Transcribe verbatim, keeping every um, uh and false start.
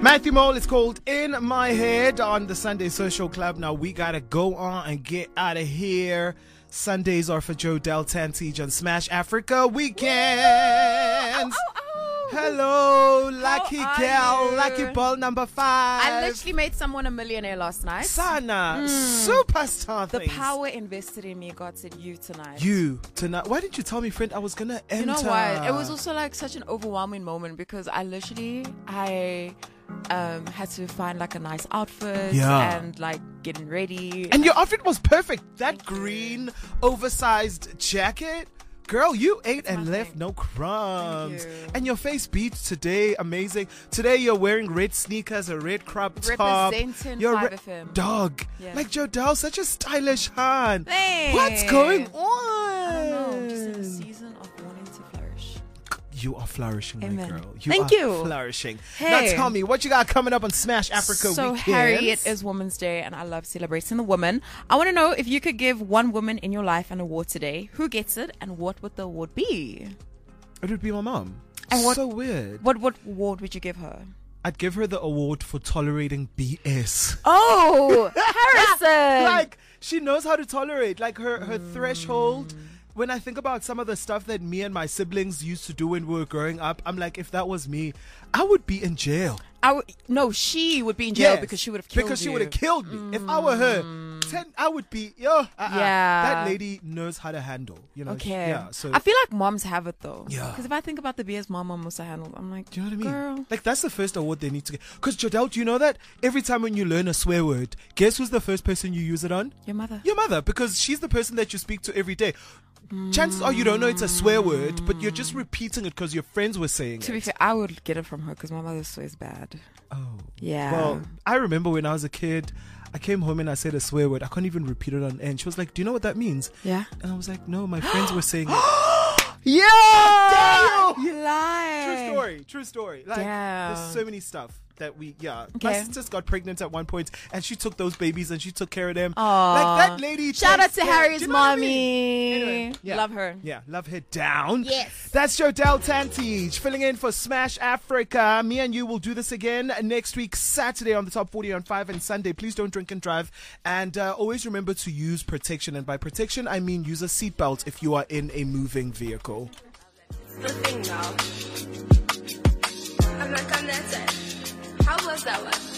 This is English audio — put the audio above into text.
Matthew Mole is called In My Head on the Sunday Social Club. Now we gotta go on and get out of here. Sundays are for Jodelle Tantij on Smash Africa Weekends. Ow, ow, ow. Hello, lucky How girl, are you? lucky ball number five. I literally made someone a millionaire last night. Sana, superstar The things. power invested in me, God said, you tonight. You tonight. Why didn't you tell me, friend? I was gonna enter. You know what? It was also like such an overwhelming moment because I literally, I um, had to find like a nice outfit Yeah. and like getting ready. And your outfit was perfect. That green oversized jacket. Girl, you ate and my left thing. no crumbs. Thank you. And your face beats today. Amazing. Today you're wearing red sneakers, a red crop top. Representing You're five F M. dog. Yeah. Like Jodelle, such a stylish Han. Thanks. What's going on? I don't know. I'm just in a season of wanting to flourish. You are flourishing, my Amen. girl. You Thank are you. flourishing. Hey. Now tell me, what you got coming up on Smash Africa So, Weekends? Harry, it is Women's Day, and I love celebrating the woman. I want to know if you could give one woman in your life an award today, who gets it, and what would the award be? It would be my mom. And what- So weird. What what award would you give her? I'd give her the award for tolerating B S. Oh, Harrison! Like, she knows how to tolerate. Like, her, her threshold. When I think about some of the stuff that me and my siblings used to do when we were growing up, I'm like, if that was me, I would be in jail. I w- no, she would be in jail Yes, because she would have killed Because she you. would have killed me. If I were her, ten, I would be, yo, uh-uh. Yeah. That lady knows how to handle, you know. Okay. Yeah, so, I feel like moms have it though. Yeah. Because if I think about the B S mom mom must have handled, I'm like, do you know what I mean? Girl. Like, that's the first award they need to get. Because, Jodelle, do you know that every time when you learn a swear word, guess who's the first person you use it on? Your mother. Your mother, because she's the person that you speak to every day. Chances are you don't know it's a swear word, but you're just repeating it because your friends were saying To it. be fair, I would get it from her because my mother swears bad. Oh. Yeah. Well, I remember when I was a kid, I came home and I said a swear word. I couldn't even repeat it on end. She was like, do you know what that means? Yeah. And I was like, no, my friends were saying it. Yeah. Damn! You lie. True story. True story. Like, Damn. there's so many stuff that we, yeah. Okay. My sister got pregnant at one point and she took those babies and she took care of them. Aw. Like, that lady. Shout out takes to care- Harry's Do you know what I mommy. mean? Anyway, yeah. Love her. Yeah, love her down. Yes. That's Jodelle Tantij filling in for Smash Africa. Me and you will do this again next week, Saturday on the Top forty on five and Sunday. Please don't drink and drive. And uh, always remember to use protection. And by protection, I mean use a seatbelt if you are in a moving vehicle. The thing now. I'm like, I'm that type. How was that one?